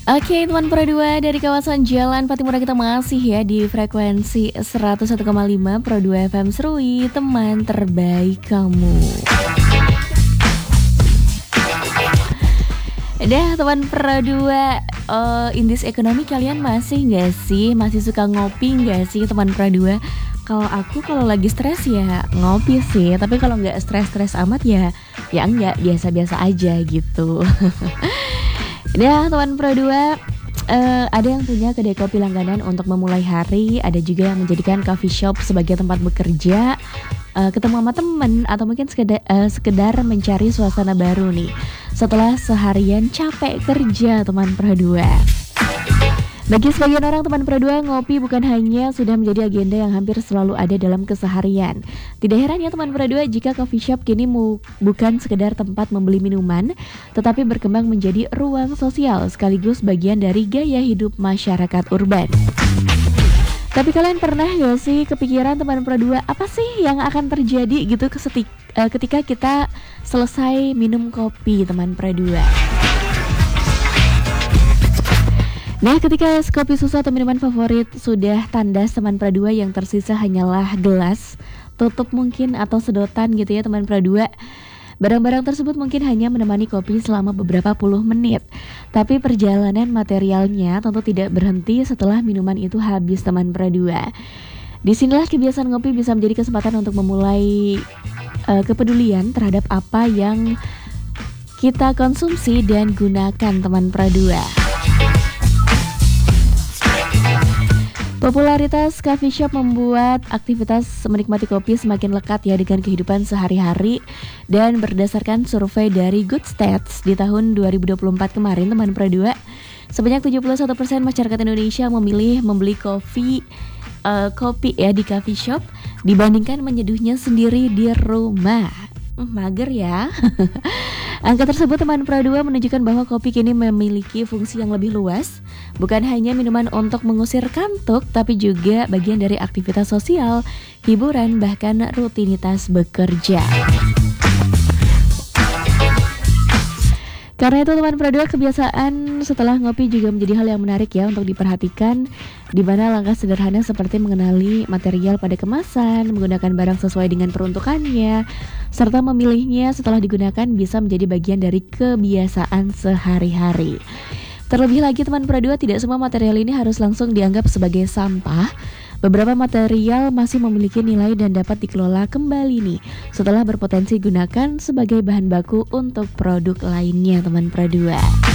Oke, teman Pro 2 dari kawasan Jalan Patimura kita masih ya di frekuensi 101,5 Pro 2 FM Serui, teman terbaik kamu. Dah teman Pro 2, in this economy kalian masih nggak sih? Masih suka ngopi nggak sih teman Pro 2? Kalau aku kalau lagi stres ya ngopi sih, tapi kalau nggak stres-stres amat ya enggak, biasa-biasa aja gitu. Ya teman Pro 2, ada yang punya kedai kopi langganan untuk memulai hari, ada juga yang menjadikan coffee shop sebagai tempat bekerja, ketemu sama temen, atau mungkin sekedar mencari suasana baru nih setelah seharian capek kerja teman Pro 2. Bagi sebagian orang teman Pro 2, ngopi bukan hanya sudah menjadi agenda yang hampir selalu ada dalam keseharian. Tidak heran ya teman Pro 2 jika coffee shop kini bukan sekedar tempat membeli minuman, tetapi berkembang menjadi ruang sosial sekaligus bagian dari gaya hidup masyarakat urban. Tapi kalian pernah gak sih kepikiran teman Pro 2, apa sih yang akan terjadi gitu ketika kita selesai minum kopi teman Pro 2? Nah, ketika es kopi susu atau minuman favorit sudah tandas teman Pro 2, yang tersisa hanyalah gelas, tutup mungkin atau sedotan gitu ya teman Pro 2. Barang-barang tersebut mungkin hanya menemani kopi selama beberapa puluh menit, tapi perjalanan materialnya tentu tidak berhenti setelah minuman itu habis teman Pro 2. Disinilah kebiasaan ngopi bisa menjadi kesempatan untuk memulai kepedulian terhadap apa yang kita konsumsi dan gunakan teman Pro 2. Popularitas coffee shop membuat aktivitas menikmati kopi semakin lekat ya dengan kehidupan sehari-hari, dan berdasarkan survei dari Good Stats di tahun 2024 kemarin teman Pro 2, sebanyak 71% masyarakat Indonesia memilih membeli kopi ya di coffee shop dibandingkan menyeduhnya sendiri di rumah. Mager ya. Angka tersebut teman Pro 2 menunjukkan bahwa kopi kini memiliki fungsi yang lebih luas, bukan hanya minuman untuk mengusir kantuk, tapi juga bagian dari aktivitas sosial, hiburan, bahkan rutinitas bekerja. Karena itu teman Pro 2, kebiasaan setelah ngopi juga menjadi hal yang menarik ya untuk diperhatikan, di mana langkah sederhana seperti mengenali material pada kemasan, menggunakan barang sesuai dengan peruntukannya, serta memilihnya setelah digunakan bisa menjadi bagian dari kebiasaan sehari-hari. Terlebih lagi teman Pro 2, tidak semua material ini harus langsung dianggap sebagai sampah. Beberapa material masih memiliki nilai dan dapat dikelola kembali nih setelah berpotensi gunakan sebagai bahan baku untuk produk lainnya teman Pro 2.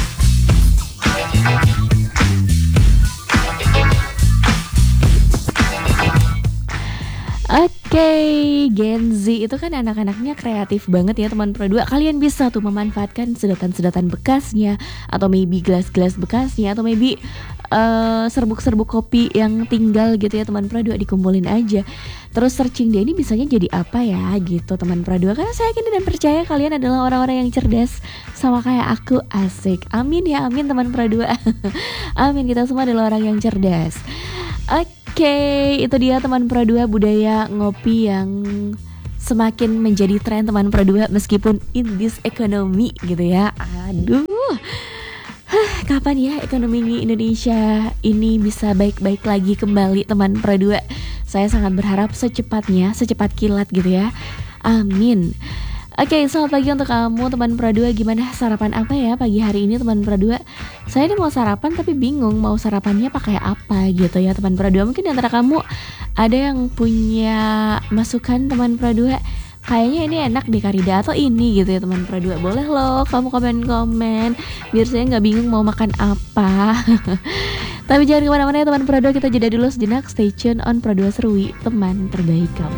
Oke, Gen Z itu kan anak-anaknya kreatif banget ya teman Pro 2. Kalian bisa tuh memanfaatkan sedotan-sedotan bekasnya, atau maybe gelas-gelas bekasnya, atau maybe serbuk-serbuk kopi yang tinggal gitu ya teman Pro 2, dikumpulin aja. Terus searching dia ini bisanya jadi apa ya gitu teman Pro 2. Karena saya yakin dan percaya kalian adalah orang-orang yang cerdas sama kayak aku. Asik. Amin ya, amin teman Pro 2. Amin, kita semua adalah orang yang cerdas. Oke, itu dia teman Pro 2, budaya ngopi yang semakin menjadi tren teman Pro 2 meskipun in this economy gitu ya. Aduh. Kapan ya ekonomi Indonesia ini bisa baik-baik lagi kembali teman Pro 2? Saya sangat berharap secepatnya, secepat kilat gitu ya. Amin. Oke, selamat pagi untuk kamu teman Pro 2. Gimana sarapan apa ya pagi hari ini teman Pro 2? Saya ini mau sarapan tapi bingung mau sarapannya pakai apa gitu ya teman Pro 2. Mungkin di antara kamu ada yang punya masukan teman Pro 2. Kayaknya ini enak di Karida atau ini gitu ya teman Pro 2. Boleh loh kamu komen-komen biar saya gak bingung mau makan apa. Tapi jangan kemana-mana ya teman Pro 2, kita jeda dulu sejenak. Stay tune on Pro 2 Serui, teman terbaik kamu.